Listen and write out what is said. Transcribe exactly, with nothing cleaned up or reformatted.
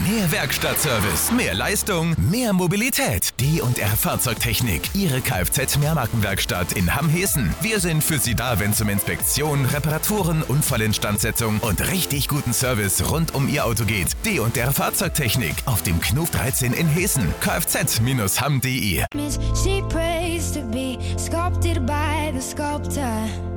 Mehr Werkstattservice, mehr Leistung, mehr Mobilität. D und R Fahrzeugtechnik, Ihre Kfz-Mehrmarkenwerkstatt in Hamm-Hessen. Wir sind für Sie da, wenn es um Inspektion, Reparaturen, Unfallinstandsetzung und richtig guten Service rund um Ihr Auto geht. D und R Fahrzeugtechnik auf dem Knuf dreizehn in Hessen. kfz Bindestrich hamm punkt de. She prays to be sculpted by the sculptor.